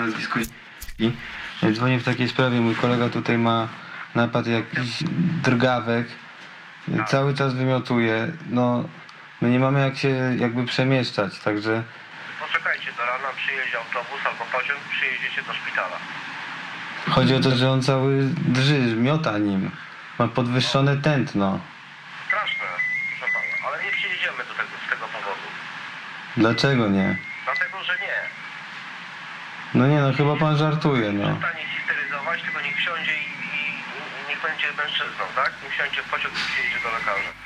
nazwisko dzwonię w takiej sprawie. Mój kolega tutaj ma napad jakiś drgawek. Cały czas wymiotuje. No, my nie mamy jak się jakby przemieszczać, także... Poczekajcie, do rana przyjedzie autobus albo pociąg, przyjedziecie do szpitala. Chodzi o to, że on cały drży, miota nim. Ma podwyższone tętno. Straszne, proszę pana, ale nie przyjedziemy do tego, z tego powodu. Dlaczego nie? Dlatego, że nie. No nie, no chyba pan żartuje, no. Przestanie histeryzować, tylko niech wsiądzie i niech będzie mężczyzną, tak? Niech wsiądzie w pociąg i przyjedzie do lekarza.